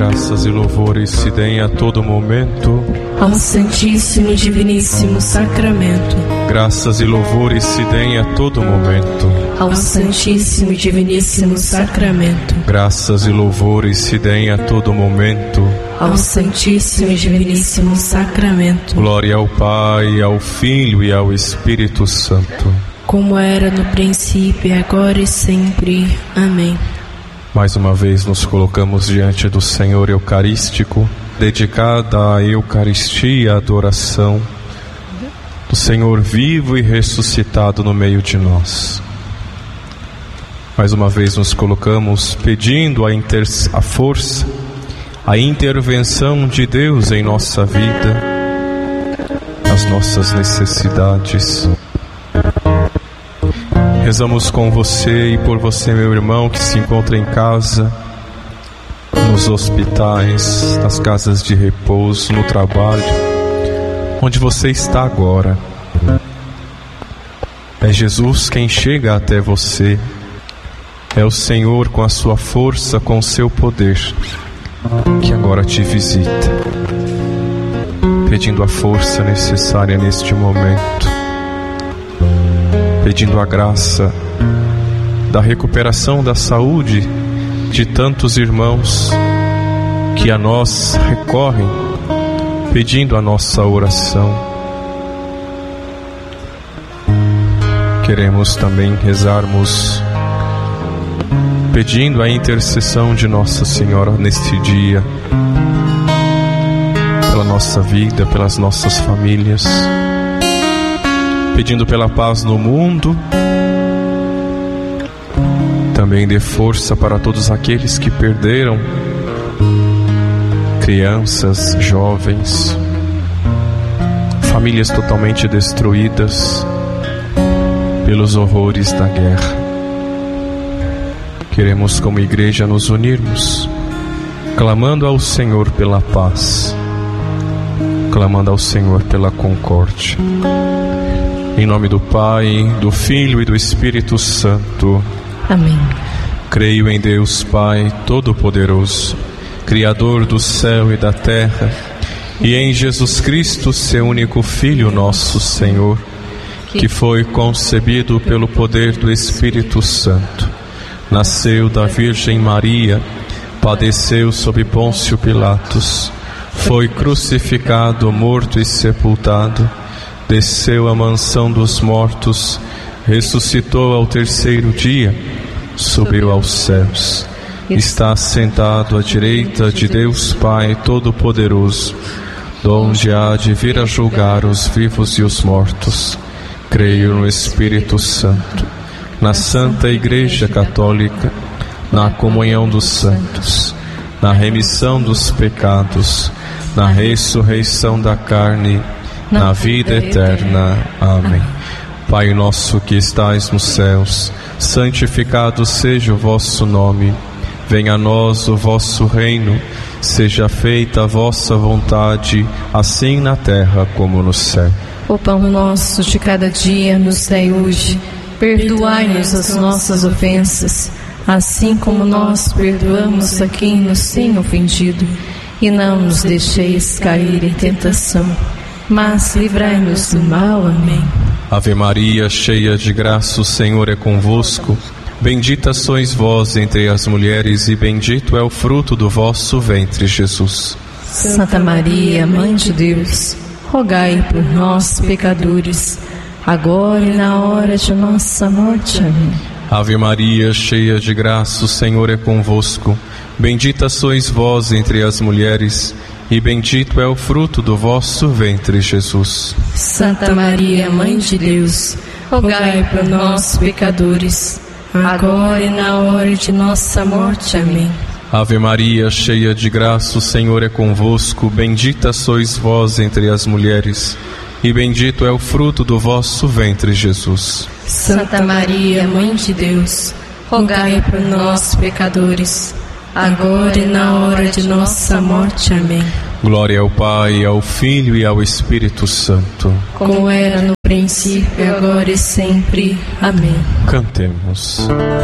Graças e louvores se deem a todo momento ao Santíssimo e Diviníssimo Sacramento. Graças e louvores se deem a todo momento ao Santíssimo e Diviníssimo Sacramento. Graças e louvores se deem a todo momento ao Santíssimo e Diviníssimo Sacramento. Glória ao Pai, ao Filho e ao Espírito Santo, como era no princípio, agora e sempre. Amém. Mais uma vez nos colocamos diante do Senhor Eucarístico, dedicada à Eucaristia e à adoração do Senhor vivo e ressuscitado no meio de nós. Mais uma vez nos colocamos pedindo a força, a intervenção de Deus em nossa vida, nas nossas necessidades. Rezamos com você e por você, meu irmão, que se encontra em casa, nos hospitais, nas casas de repouso, no trabalho, onde você está agora. É Jesus quem chega até você, é o Senhor com a sua força, com o seu poder, que agora te visita, pedindo a força necessária neste momento, pedindo a graça da recuperação da saúde de tantos irmãos que a nós recorrem, pedindo a nossa oração. Queremos também rezarmos pedindo a intercessão de Nossa Senhora neste dia, pela nossa vida, pelas nossas famílias, pedindo pela paz no mundo. Também dê força para todos aqueles que perderam crianças, jovens, famílias totalmente destruídas pelos horrores da guerra. Queremos, como igreja, nos unirmos, clamando ao Senhor pela paz, clamando ao Senhor pela concórdia. Em nome do Pai, do Filho e do Espírito Santo. Amém. Creio em Deus Pai Todo-Poderoso, Criador do céu e da terra, e em Jesus Cristo, seu único Filho, nosso Senhor, que foi concebido pelo poder do Espírito Santo, nasceu da Virgem Maria, padeceu sob Pôncio Pilatos, foi crucificado, morto e sepultado, desceu à mansão dos mortos, ressuscitou ao terceiro dia, subiu aos céus, está sentado à direita de Deus Pai Todo-Poderoso, donde há de vir a julgar os vivos e os mortos. Creio no Espírito Santo, na Santa Igreja Católica, na comunhão dos santos, na remissão dos pecados, na ressurreição da carne, na vida eterna. Amém. Pai nosso que estais nos céus, santificado seja o vosso nome. Venha a nós o vosso reino, seja feita a vossa vontade, assim na terra como no céu. O pão nosso de cada dia nos dai hoje. Perdoai-nos as nossas ofensas, assim como nós perdoamos a quem nos tem ofendido. E não nos deixeis cair em tentação, mas livrai-nos do mal. Amém. Ave Maria, cheia de graça, o Senhor é convosco. Bendita sois vós entre as mulheres, e bendito é o fruto do vosso ventre, Jesus. Santa Maria, Mãe de Deus, rogai por nós, pecadores, agora e na hora de nossa morte. Amém. Ave Maria, cheia de graça, o Senhor é convosco. Bendita sois vós entre as mulheres, e bendito é o fruto do vosso ventre, Jesus. Santa Maria, Mãe de Deus, rogai por nós, pecadores, agora e na hora de nossa morte. Amém. Ave Maria, cheia de graça, o Senhor é convosco. Bendita sois vós entre as mulheres, e bendito é o fruto do vosso ventre, Jesus. Santa Maria, Mãe de Deus, rogai por nós, pecadores, agora e na hora de nossa morte. Amém. Glória ao Pai, ao Filho e ao Espírito Santo, como era no princípio, agora e sempre. Amém. Cantemos.